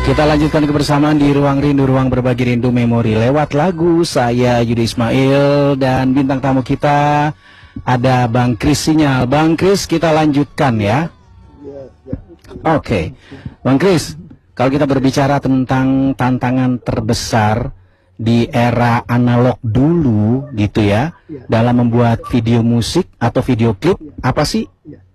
Kita lanjutkan kebersamaan di Ruang Rindu, Ruang Berbagi Rindu Memori lewat lagu. Saya Yudi Ismail dan bintang tamu kita ada Bang Kris Sinyal. Bang Kris, kita lanjutkan ya. Oke. Bang Kris, kalau kita berbicara tentang tantangan terbesar di era analog dulu gitu ya, dalam membuat video musik atau video klip, apa sih?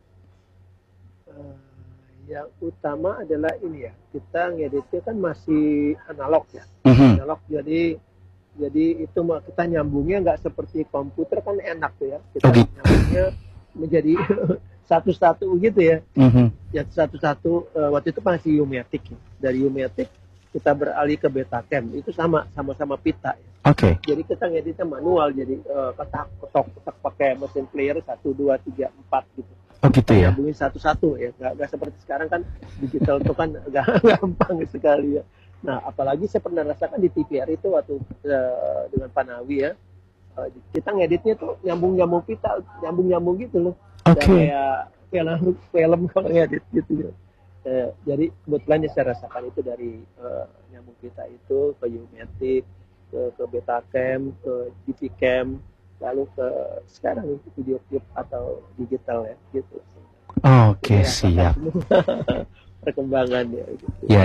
Yang utama adalah ini ya, kita ngeditnya kan masih analog ya, analog, jadi itu kita nyambungnya nggak seperti komputer kan enak tuh ya, kita nyambungnya menjadi satu-satu gitu ya, ya satu-satu. Waktu itu masih U-matic ya. Dari U-matic kita beralih ke Betacam, itu sama-sama pita ya. Jadi kita ngeditnya manual, jadi ketok pakai mesin player 1, 2, 3, 4 gitu. Oh gitu ya. Nyambungin satu-satu ya, nggak seperti sekarang kan digital itu kan gampang sekali ya. Nah apalagi saya pernah rasakan di TVR itu waktu dengan Panawi ya, kita ngeditnya tuh nyambung pita, nyambung gitu loh. Kayak film kalau ngedit gitu ya. Jadi kebetulan saya rasakan itu dari nyambung pita itu ke U-matic, ke Betacam, ke DP-Cam, lalu ke sekarang video klip atau digital ya gitu. Oke, siap. Perkembangannya gitu. Ya.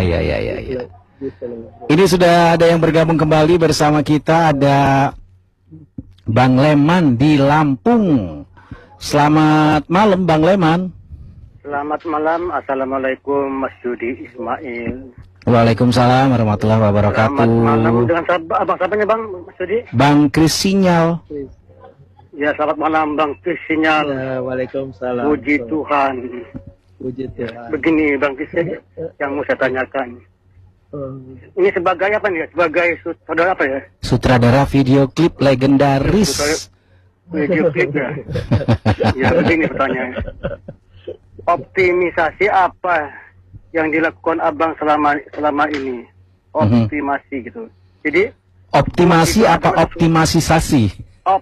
Ini sudah ada yang bergabung kembali bersama kita, ada Bang Leman di Lampung. Selamat malam Bang Leman. Selamat malam, assalamualaikum Mas Yudi Ismail. Waalaikumsalam warahmatullahi wabarakatuh. Selamat malam, dengan abang siapanya Bang Mas Yudi? Bang Kris Sinyal. Ya, selamat malam Bang Kris Sinyal. Ya, waalaikumsalam. Puji Tuhan. Puji Tuhan. Begini Bang Kris, yang mau saya tanyakan. Ini sebagai apa nih? Sebagai sutradara apa ya? Sutradara video klip legendaris. Video klip ya. Ya, begini pertanyaannya. Optimisasi apa yang dilakukan Abang selama ini? Optimasi gitu. Jadi optimasi apa optimisasi?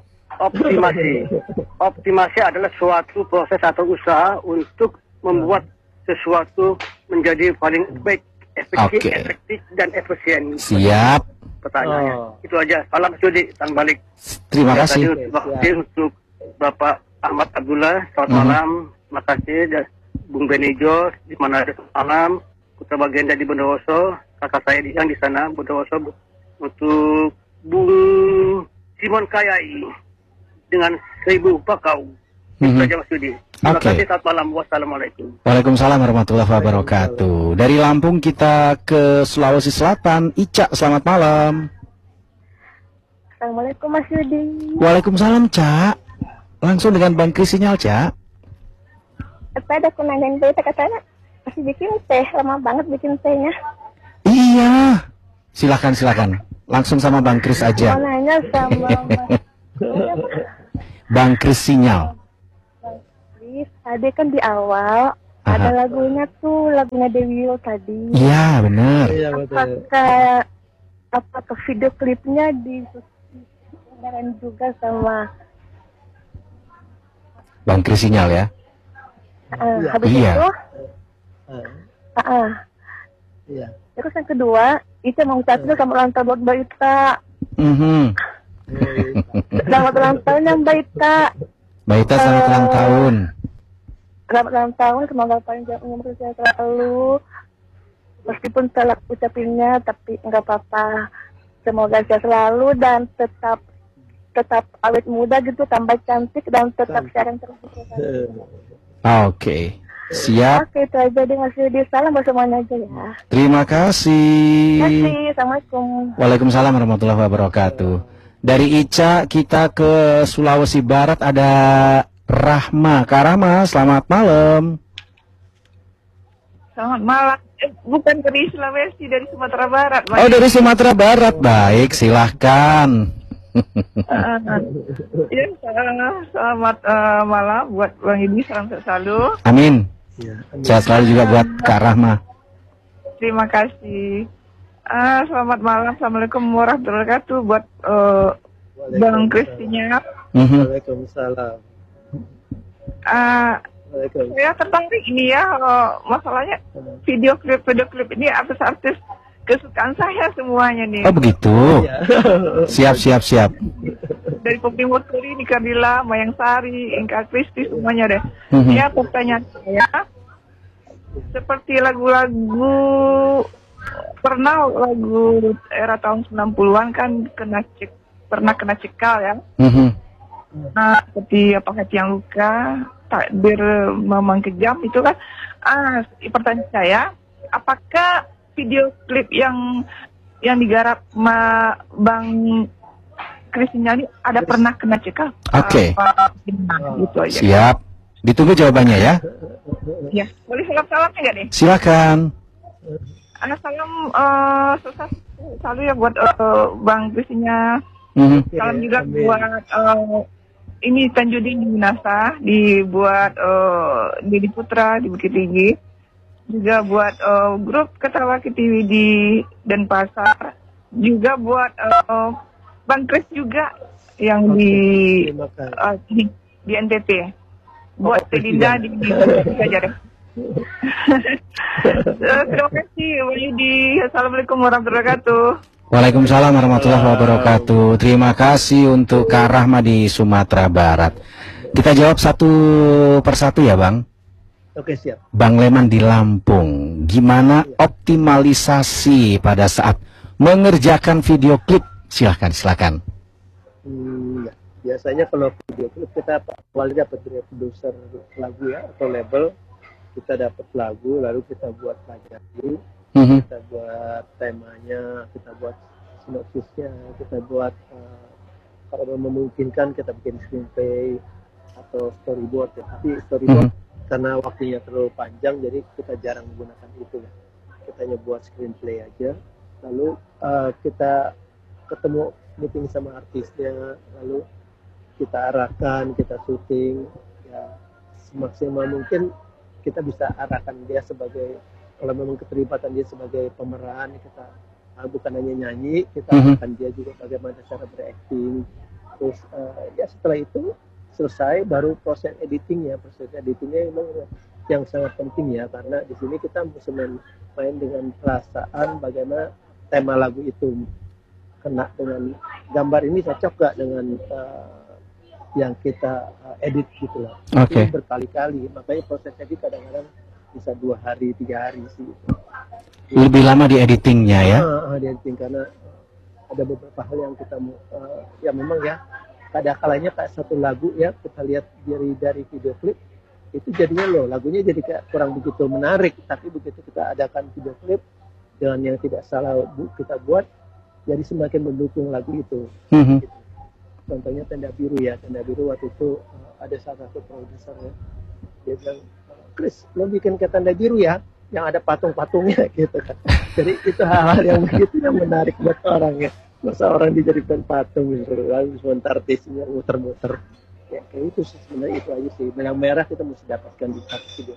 Optimasi adalah suatu proses atau usaha untuk membuat sesuatu menjadi paling baik, efektif dan efisien. Siap. Pertanyaannya itu aja. Salam studi, salam balik. Terima kasih. Untuk Bapak Ahmad Abdullah, selamat malam. Terima kasih. Bung Benijo di mana ada malam. Putra Bagenda di Bondowoso, kakak saya yang di sana Bondowoso. Untuk Bung Simon Kayai dengan 1000 bakau. Itu saja Mas Yudi. Terima kasih, selamat malam. Wassalamualaikum. Waalaikumsalam warahmatullahi wabarakatuh. Dari Lampung kita ke Sulawesi Selatan. Ica, selamat malam. Assalamualaikum Mas Yudi. Waalaikumsalam Cak. Langsung dengan Bang Kris Sinyal Cak. Ada aku nanyain berita katanya masih bikin teh, lama banget bikin tehnya. Iya. Silakan. Langsung sama Bang Kris aja. Mau nanya sama Bang Kris Sinyal. Tadi kan di awal ada lagunya Dewi tadi. Iya benar. Apakah video klipnya disaudarain juga sama Bang Kris Sinyal ya? Habis itu terus yang kedua itu mau ucapin sama ulang tahun buat Mbak Ita. Selamat ulang tahun yang Mbak Ita. Mbak Ita selamat ulang tahun. Selamat ulang tahun, semoga panjang umur saya selalu. Meskipun salah ucapinnya, tapi nggak apa-apa. Semoga saya selalu dan tetap awet muda gitu, tambah cantik dan tetap siaran terus. Oke, siap. Oke, itu aja deh Mas Yudi. Salam buat semuanya aja ya. Terima kasih. Assalamualaikum. Waalaikumsalam warahmatullahi wabarakatuh. Dari Ica kita ke Sulawesi Barat, ada Rahma. Kak Rahma, selamat malam. Selamat malam. Bukan dari Sulawesi, dari Sumatera Barat. Oh, dari Sumatera Barat. Baik, silahkan. Ya, selamat malam buat Bang Yudi, salam sehat selalu. Amin. Sehat selalu juga buat Kak Rahma. Terima kasih. Selamat malam, assalamualaikum warahmatullahi wabarakatuh buat Bang Kris Sinyal. Waalaikumsalam. Waalaikumsalam. Saya tertarik ini ya, masalahnya video klip ini artis-artis kesukaan saya semuanya nih. Oh begitu. Ya. Siap. Dari Poppy Moturi, Nika Bila, Mayang Sari, Inka Kristi, semuanya deh. Mhm. Ya, pertanyaan saya, seperti lagu-lagu, pernah lagu era tahun 90-an kan pernah kena cekal ya. Mhm. Nah, seperti apa hati yang luka, takdir memang kejam itu kan. Pertanyaan saya, apakah video klip yang digarap Bang Kristina ini ada pernah kena cekal? Oke. Gitu aja. Siap. Ditunggu jawabannya ya. Ya, boleh salam-salamnya nggak nih? Silakan. Salam sukses selalu ya buat Bang Kristina. Mhm. Salam juga Amin. buat ini Tanjudin di Minasa, dibuat Didi Putra di Bukit Tinggi, juga buat grup Ketawa TV di Denpasar, juga buat Bang Kris juga yang Terima kasih. di NTT, buat Tedinda di aja deh. Terima kasih Bang Yudi. Assalamualaikum warahmatullahi wabarakatuh. Waalaikumsalam warahmatullahi wabarakatuh. Terima kasih untuk Kak Rahma di Sumatera Barat. Kita jawab satu persatu ya Bang. Oke, siap. Bang Leman di Lampung, gimana optimalisasi pada saat mengerjakan video klip? Silakan. Ya. Biasanya kalau video klip kita awalnya dapat dari produser lagu ya atau label, kita dapat lagu lalu kita buat pelajari, Mhm. kita buat temanya, kita buat sinopsisnya, kita buat kalau memungkinkan kita bikin screenplay atau storyboard ya. Tapi storyboard karena waktunya terlalu panjang jadi kita jarang menggunakan itu ya. Kita hanya buat screenplay aja, lalu kita ketemu meeting sama artisnya, lalu kita arahkan, kita syuting ya, semaksimal mungkin kita bisa arahkan dia sebagai, kalau memang keterlibatan dia sebagai pemeran, kita bukan hanya nyanyi, kita arahkan dia juga bagaimana cara berakting. Terus ya setelah itu selesai baru proses editingnya. Proses editingnya memang yang sangat penting ya, karena di sini kita mesti main dengan perasaan bagaimana tema lagu itu kena dengan gambar ini, cocok gak dengan yang kita edit gitu lah. Oke. Itu berkali-kali, makanya proses edit kadang-kadang bisa 2 hari 3 hari sih. Lebih lama di editingnya ya. Di editing karena ada beberapa hal yang kita ya memang ya kadang-kalanya kayak satu lagu ya kita lihat dari video klip itu jadinya lagunya jadi kayak kurang begitu menarik, tapi begitu kita adakan video klip dengan yang tidak salah kita buat jadi semakin mendukung lagu itu. Mhm. Gitu. Contohnya Tenda Biru ya, Tenda Biru waktu itu ada salah satu produser ya, dia bilang, Chris, lo bikin ke Tenda Biru ya, yang ada patung-patungnya gitu kan. Jadi itu hal-hal yang begitu yang menarik buat orang ya. Masa orang dijadikan patung gitu, lalu sebentar artisnya muter-muter. Ya kayak itu sih sebenarnya, itu aja sih. Benang merah kita mesti dapatkan di satu video.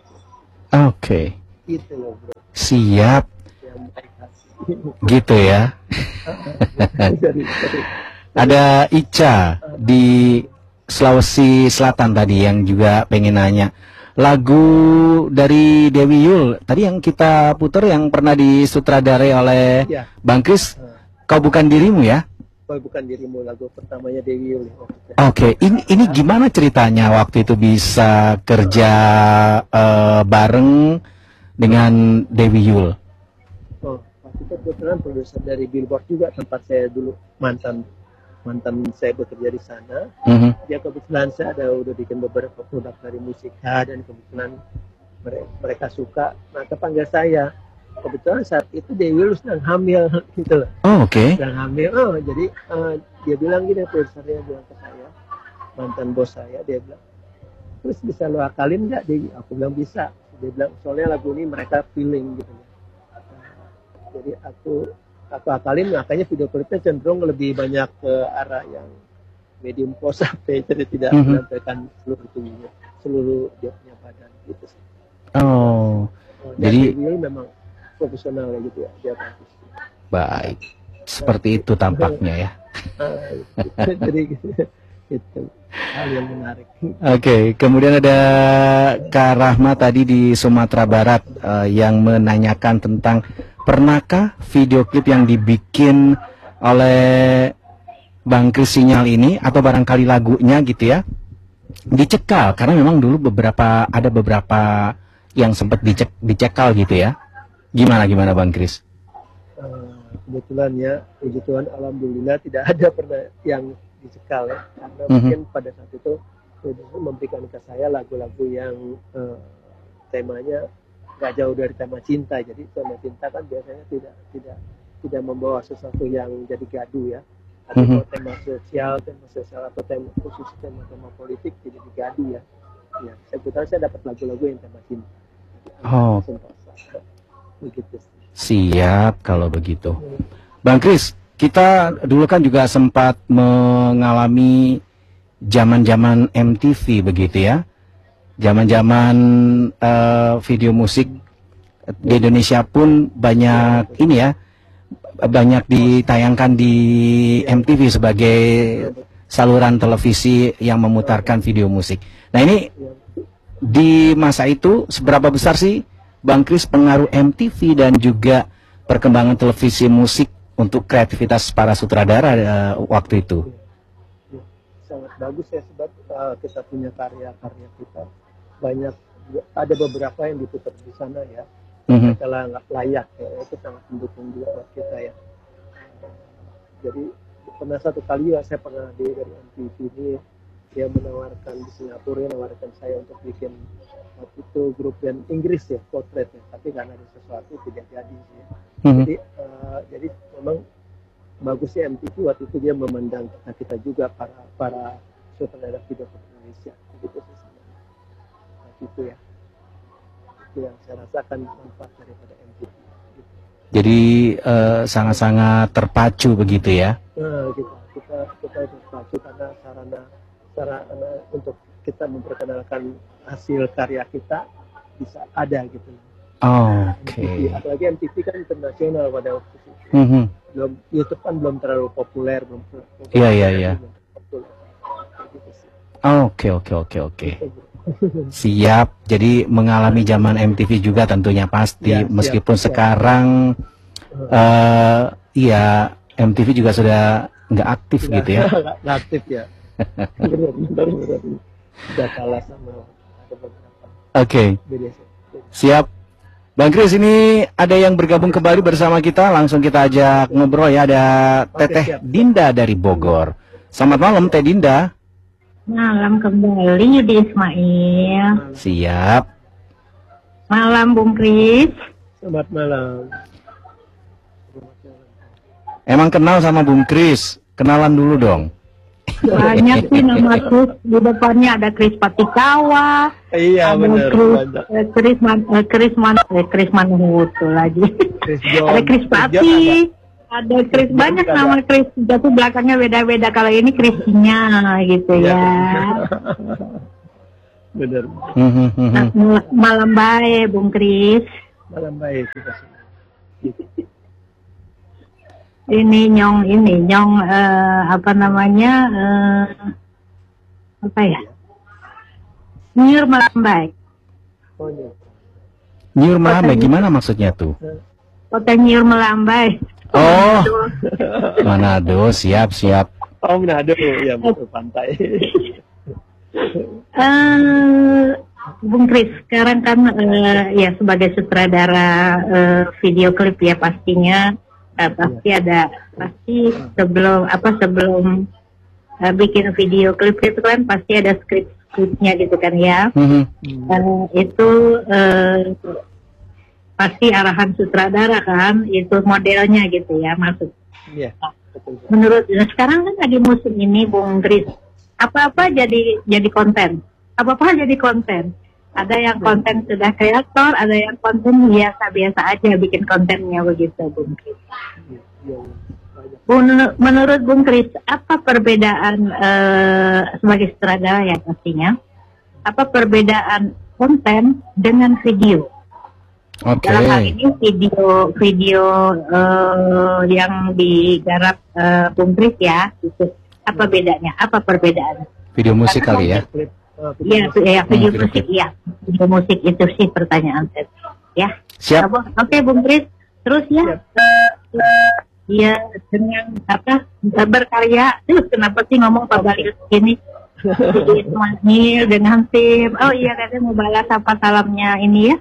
Oke. Itu loh bro, Siap. yang baik hati. Gitu ya. Jadi, Ada Ica di Sulawesi Selatan tadi yang juga pengen nanya. Lagu dari Dewi Yul tadi yang kita putar yang pernah disutradarai oleh ya, Bang Kris, Kau Bukan Dirimu ya? Kau Bukan Dirimu, lagu pertamanya Dewi Yul. Oke, ini gimana ceritanya waktu itu bisa kerja bareng dengan Dewi Yul? Oh, waktu itu kebetulan produser dari Billboard juga, tempat saya dulu mantan saya bekerja di sana. Ya kebetulan saya udah bikin beberapa produk dari musika dan kebetulan mereka suka. Nah kepanggil saya. Kebetulan saat itu Dewi Yul sedang hamil gitu loh. Oh, oke. Sedang hamil. Jadi dia bilang gini, produsernya bilang ke saya, mantan bos saya, dia bilang, terus bisa lo akalin nggak Dewi? Aku bilang bisa. Dia bilang soalnya lagu ini mereka feeling gitu. Jadi aku akalin, makanya video klipnya cenderung lebih banyak ke arah yang medium close up ya, jadi tidak menampilkan seluruh tubuhnya, seluruh dia punya badan gitu sih. Oh, jadi Dewi memang profesional ya gitu ya, dia bagus. baik. Seperti itu tampaknya ya. Jadi gitu. hal yang menarik. Oke, kemudian ada Kak Rahma tadi di Sumatera Barat yang menanyakan tentang pernahkah video klip yang dibikin oleh Bang Kris Sinyal ini atau barangkali lagunya gitu ya dicekal, karena memang dulu ada beberapa yang sempat dicekal gitu ya. Gimana Bang Kris? Kebetulan ya, puji Tuhan, alhamdulillah tidak ada pernah yang dicekal ya, karena mungkin pada saat itu memberikan ke saya lagu-lagu yang temanya nggak jauh dari tema cinta. Jadi tema cinta kan biasanya tidak membawa sesuatu yang jadi gaduh ya. Tapi kalau tema sosial atau tema khusus tema politik tidak digaduh ya. Ya, kebetulan saya dapat lagu-lagu yang tema cinta. Oh, begitu. Siap kalau begitu. Bang Kris, kita dulu kan juga sempat mengalami zaman-zaman MTV begitu ya. Zaman-zaman video musik di Indonesia pun banyak ini ya, banyak ditayangkan di MTV sebagai saluran televisi yang memutarkan video musik. Nah ini di masa itu seberapa besar sih Bang Kris pengaruh MTV dan juga perkembangan televisi musik untuk kreativitas para sutradara waktu itu? Sangat bagus ya, sebab kita punya karya-karya kita banyak, ada beberapa yang diputar di sana ya. Kalau nggak layak ya, itu sangat mendukung juga buat kita ya. Jadi pernah satu kali ya saya pernah dari MTV ini, dia menawarkan di Singapura, menawarkan saya untuk bikin waktu itu grup band Inggris ya, Portrait ya, tapi karena ada sesuatu tidak jadi sih ya. Jadi memang bagus ya MTV waktu itu, dia memandang kita juga para sutradara video Indonesia begitu sih sebenarnya. Nah, gitu ya. Itu yang saya rasakan manfaat daripada MTV. Gitu. Jadi sangat-sangat terpacu begitu ya? Nah, kita terpacu karena sarana untuk kita memperkenalkan hasil karya kita bisa ada gitu. Oke. Apalagi MTV kan internasional pada waktu itu. Belum, YouTube kan belum terlalu populer, Iya. Oke. Siap. Jadi mengalami zaman MTV juga tentunya pasti, ya, meskipun sekarang iya MTV juga sudah nggak aktif gitu ya. Nggak aktif ya. Sudah kalah sama ada beberapa. Oke. Siap. Bang Kris, ini ada yang bergabung kembali bersama kita, langsung kita ajak ngobrol ya. Ada Teteh Dinda dari Bogor. Selamat malam Teh Dinda. Malam kembali Yudi Ismail. Siap. Malam Bung Kris. Selamat malam. Emang kenal sama Bung Kris? Kenalan dulu dong. Banyak sih nama Kris, di depannya ada Kris Patikawa. Iya benar. Kris Manhutu lagi. Ada Kris Pati. Ada Kris, banyak nama Kris, tapi belakangnya beda-beda. Kalau ini Krisnya gitu ya. Benar. Malam baik Bung Kris. Malam baik. Ini nyong apa namanya apa ya? Nyur Melambai. Oh, iya. Nyur Melambai gimana maksudnya tuh? Kota Nyur Melambai. Oh, Manado, siap. Oh, Manado, ya betul, pantai. Bung Kris, sekarang kan ya sebagai sutradara video klip ya pastinya. Pasti sebelum bikin video klip itu kan pasti ada skripnya gitu kan ya. Itu pasti arahan sutradara kan, itu modelnya gitu ya maksud. Iya. Menurut sekarang kan lagi musim ini Bung Kris, apa-apa jadi konten. Apa-apa jadi konten. Ada yang konten sudah kreator, ada yang konten biasa-biasa aja bikin kontennya begitu Bung Kris. Menurut Bung Kris, apa perbedaan sebagai sutradara ya pastinya? Apa perbedaan konten dengan video? Dalam hal ini video yang digarap Bung Kris ya, itu apa bedanya? Apa perbedaan? Video musik kali ya. Klip, Iya, video musik. video video musik ya. Video musik itu sih pertanyaan saya. Ya. Siap. Oke, Bung Kris. Terus ya. Siap. Ya dengan apa berkarya. Kenapa sih ngomong Pak Balik gini? Si Ismail dengan tim. Oh iya, katanya mau balas apa salamnya ini ya.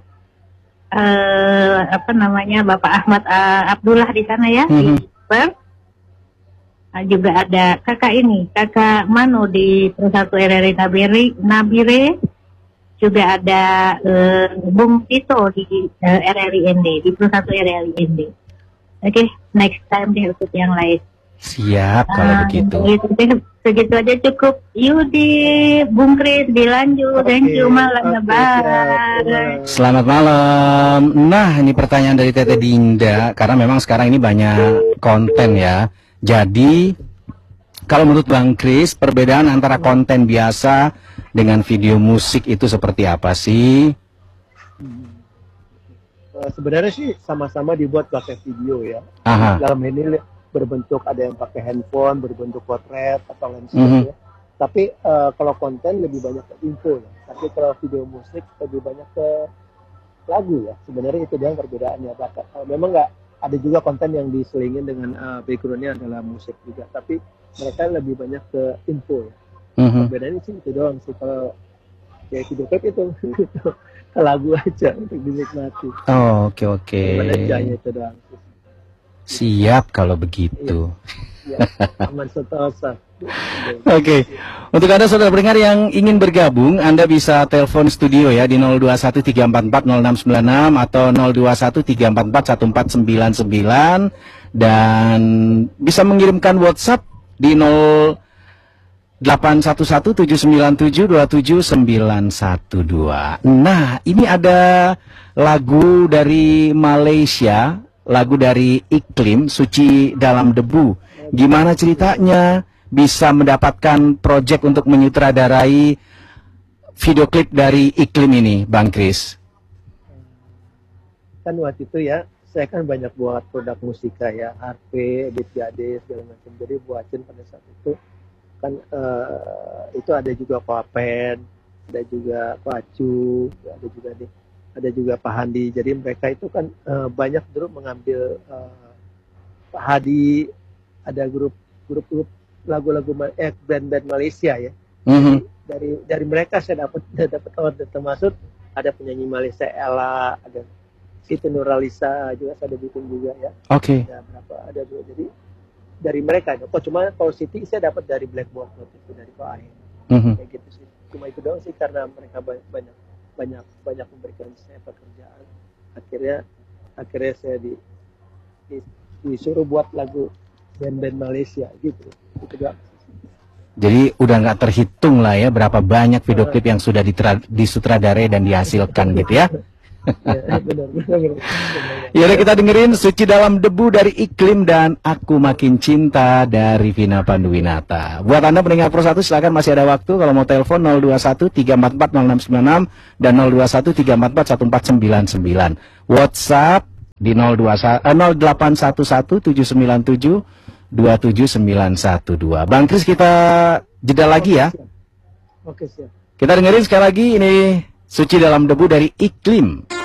Apa namanya Bapak Ahmad Abdullah di sana ya. Di Perth. Juga ada kakak Mano di Persatu RRI Nabire, juga ada Bung Tito di RRI ND, di Persatu RRI ND. Oke, next time deh ikut yang lain. Siap kalau begitu. Segitu aja cukup. Yudi, Bung Kris, dilanjut. Thank you, malam lebaran. Selamat malam. Nah, ini pertanyaan dari Tete Dinda, karena memang sekarang ini banyak konten ya. Jadi, kalau menurut Bang Kris, perbedaan antara konten biasa dengan video musik itu seperti apa sih? Sebenarnya sih sama-sama dibuat pakai video ya. Aha. Dalam ini berbentuk ada yang pakai handphone, berbentuk potret atau landscape ya. Tapi kalau konten lebih banyak ke info ya. Tapi kalau video musik lebih banyak ke lagu ya. Sebenarnya itu yang perbedaannya. Memang nggak ada juga konten yang diselingin dengan backgroundnya adalah musik juga. Tapi mereka lebih banyak ke info ya. Perbedaannya sih itu doang sih. Kalau kayak video clip itu ke lagu aja untuk dinikmati. Oh, oke. Bedanya itu doang sih. Siap kalau begitu. Ya, aman sentosa. Oke. Untuk Anda saudara pendengar yang ingin bergabung, Anda bisa telepon studio ya di 0213440696 atau 0213441499 dan bisa mengirimkan WhatsApp di 081179727912. Nah, ini ada lagu dari Malaysia, lagu dari Iklim, Suci Dalam Debu. Gimana ceritanya bisa mendapatkan proyek untuk menyutradarai video klip dari Iklim ini, Bang Kris? Kan waktu itu ya, saya kan banyak buat produk musika ya, HP, DPAD, segala macam. Jadi buatin pada saat itu kan itu ada juga Pak Pen, ada juga Pak Acu, ada juga Pak Handi. Jadi mereka itu kan banyak dulu mengambil Pak Hadi, ada grup lagu-lagu band-band Malaysia ya. Dari mereka saya dapat order, termasuk ada penyanyi Malaysia Ella, ada Siti Nuralisa juga saya ada bikin juga ya. Oke. Ada berapa? Ada dua. Jadi dari mereka. Cuma kalau Siti saya dapat dari Blackboard waktu itu dari Pak Ain. Kayak gitu sih. Cuma itu doang sih karena mereka banyak memberikan saya pekerjaan. Akhirnya saya disuruh buat lagu band-band Malaysia gitu. Itu doang. Jadi udah nggak terhitung lah ya berapa banyak video klip yang sudah disutradarai dan dihasilkan gitu ya. Ya, benar. Yaudah kita dengerin Suci Dalam Debu dari Iklim dan Aku Makin Cinta dari Vina Panduwinata. Buat Anda pendengar Pro 1 silakan masih ada waktu kalau mau telepon 0213440696 dan 0213441499. WhatsApp di 081179727912. Bang Kris kita jeda lagi ya. Oke, siap. Kita dengerin sekali lagi ini Suci Dalam Debu dari Iklim.